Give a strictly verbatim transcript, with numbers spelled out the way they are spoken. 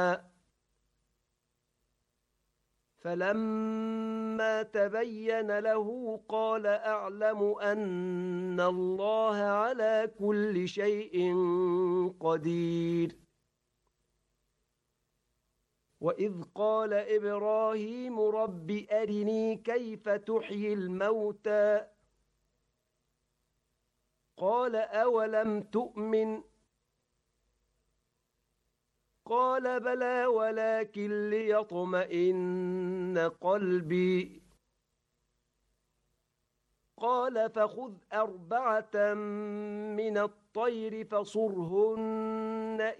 فلما تبين له قال أعلم أن الله على كل شيء قدير. وإذ قال إبراهيم رب أرني كيف تحيي الموتى قال أولم تؤمن قال بلى ولكن ليطمئن قلبي قال فخذ أربعة من الطير فصرهن